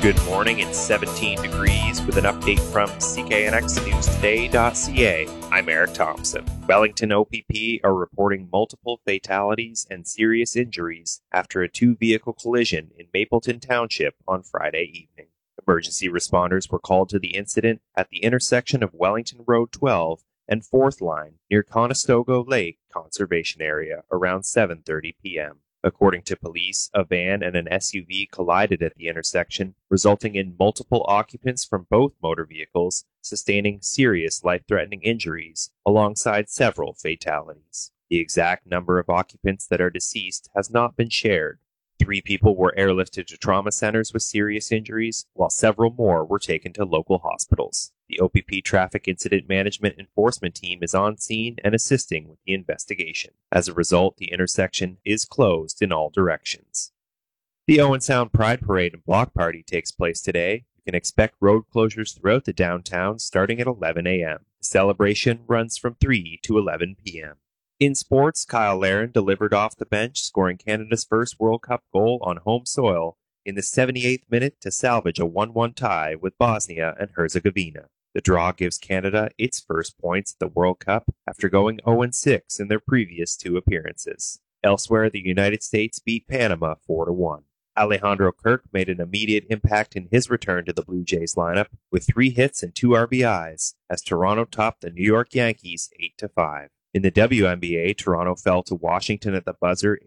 Good morning, it's 17 degrees with an update from CKNXNewsToday.ca. I'm Eric Thompson. Wellington OPP are reporting multiple fatalities and serious injuries after a two-vehicle collision in Mapleton Township on Friday evening. Emergency responders were called to the incident at the intersection of Wellington Road 12 and 4th Line near Conestoga Lake Conservation Area around 7:30 p.m. According to police, a van and an SUV collided at the intersection, resulting in multiple occupants from both motor vehicles sustaining serious life-threatening injuries, alongside several fatalities. The exact number of occupants that are deceased has not been shared. 3 people were airlifted to trauma centers with serious injuries, while several more were taken to local hospitals. The OPP Traffic Incident Management Enforcement Team is on scene and assisting with the investigation. As a result, the intersection is closed in all directions. The Owen Sound Pride Parade and Block Party takes place today. You can expect road closures throughout the downtown starting at 11 a.m. The celebration runs from 3 to 11 p.m. In sports, Kyle Larin delivered off the bench, scoring Canada's first World Cup goal on home soil in the 78th minute to salvage a 1-1 tie with Bosnia and Herzegovina. The draw gives Canada its first points at the World Cup after going 0-6 in their previous 2 appearances. Elsewhere, the United States beat Panama 4-1. Alejandro Kirk made an immediate impact in his return to the Blue Jays lineup with 3 hits and 2 RBIs as Toronto topped the New York Yankees 8-5. In the WNBA, Toronto fell to Washington at the buzzer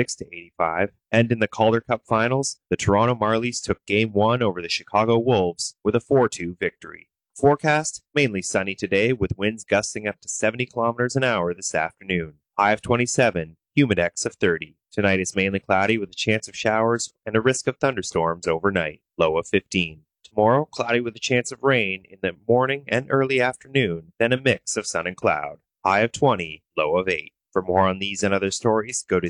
86-85, and in the Calder Cup Finals, the Toronto Marlies took Game 1 over the Chicago Wolves with a 4-2 victory. Forecast, mainly sunny today with winds gusting up to 70 kilometers an hour this afternoon. High of 27, humidex of 30. Tonight is mainly cloudy with a chance of showers and a risk of thunderstorms overnight. Low of 15. Tomorrow, cloudy with a chance of rain in the morning and early afternoon, then a mix of sun and cloud. High of 20, low of 8. For more on these and other stories, go to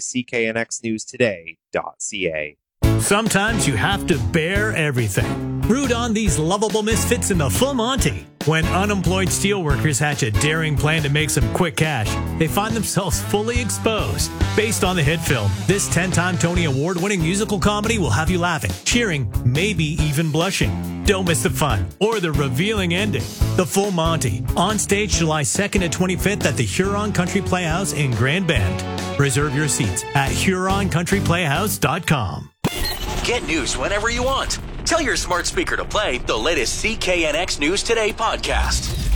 CKNXNewsToday.ca. Sometimes you have to bear everything. Root on these lovable misfits in the Full Monty. When unemployed steelworkers hatch a daring plan to make some quick cash, they find themselves fully exposed. Based on the hit film, this 10-time Tony Award-winning musical comedy will have you laughing, cheering, maybe even blushing. Don't miss the fun or the revealing ending. The Full Monty, on stage July 2nd and 25th at the Huron Country Playhouse in Grand Bend. Reserve your seats at HuronCountryPlayhouse.com. Get news whenever you want. Tell your smart speaker to play the latest CKNX News Today podcast.